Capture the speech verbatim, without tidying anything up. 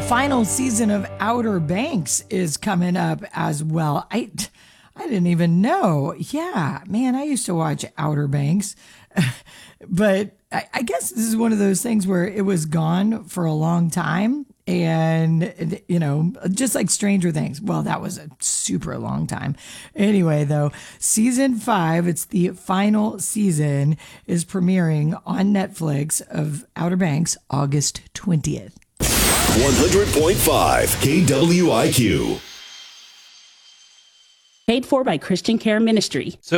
final season of Outer Banks is coming up as well. I, I didn't even know. Yeah, man, I used to watch Outer Banks, but I, I guess this is one of those things where it was gone for a long time. And, you know, just like Stranger Things. Well, that was a super long time. Anyway, though, season five, it's the final season, is premiering on Netflix of Outer Banks August twentieth. one hundred point five K W I Q. Paid for by Christian Care Ministry. So